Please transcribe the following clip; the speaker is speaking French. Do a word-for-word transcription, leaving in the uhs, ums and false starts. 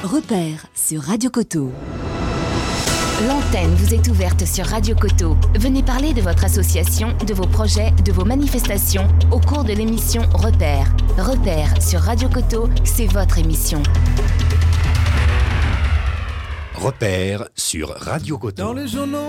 Repère sur Radio Coteau. L'antenne vous est ouverte sur Radio Coteau. Venez parler de votre association, de vos projets, de vos manifestations au cours de l'émission Repère. Repère sur Radio Coteau, c'est votre émission. Repère sur Radio Coteau. Dans les journaux.